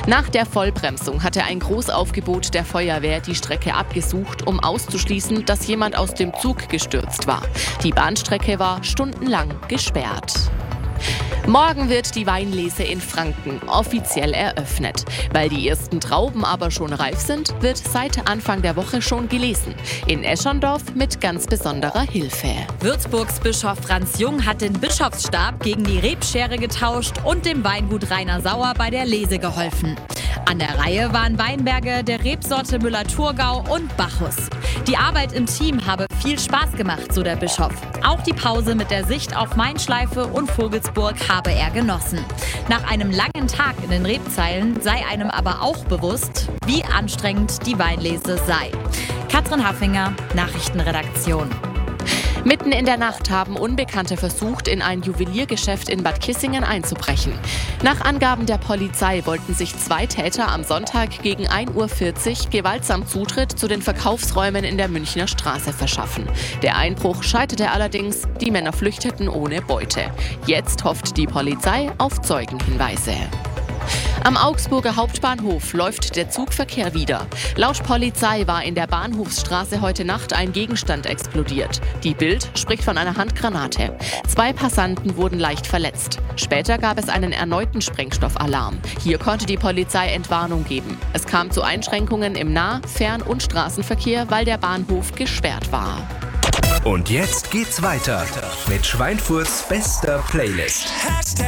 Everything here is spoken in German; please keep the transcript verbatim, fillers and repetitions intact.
Nach der Vollbremsung hatte ein Großaufgebot der Feuerwehr die Strecke abgesucht, um auszuschließen, dass jemand aus dem Zug gestürzt war. Die Bahnstrecke war stundenlang gesperrt. Morgen wird die Weinlese in Franken offiziell eröffnet. Weil die ersten Trauben aber schon reif sind, wird seit Anfang der Woche schon gelesen. In Eschondorf mit ganz besonderer Hilfe. Würzburgs Bischof Franz Jung hat den Bischofsstab gegen die Rebschere getauscht und dem Weingut Rainer Sauer bei der Lese geholfen. An der Reihe waren Weinberge der Rebsorte Müller-Thurgau und Bacchus. Die Arbeit im Team habe viel Spaß gemacht, so der Bischof. Auch die Pause mit der Sicht auf Mainschleife und Vogelsburg habe er genossen. Nach einem langen Tag in den Rebzeilen sei einem aber auch bewusst, wie anstrengend die Weinlese sei. Katrin Haffinger, Nachrichtenredaktion. Mitten in der Nacht haben Unbekannte versucht, in ein Juweliergeschäft in Bad Kissingen einzubrechen. Nach Angaben der Polizei wollten sich zwei Täter am Sonntag gegen ein Uhr vierzig gewaltsam Zutritt zu den Verkaufsräumen in der Münchner Straße verschaffen. Der Einbruch scheiterte allerdings, die Männer flüchteten ohne Beute. Jetzt hofft die Polizei auf Zeugenhinweise. Am Augsburger Hauptbahnhof läuft der Zugverkehr wieder. Laut Polizei war in der Bahnhofsstraße heute Nacht ein Gegenstand explodiert. Die Bild spricht von einer Handgranate. Zwei Passanten wurden leicht verletzt. Später gab es einen erneuten Sprengstoffalarm. Hier konnte die Polizei Entwarnung geben. Es kam zu Einschränkungen im Nah-, Fern- und Straßenverkehr, weil der Bahnhof gesperrt war. Und jetzt geht's weiter mit Schweinfurts bester Playlist.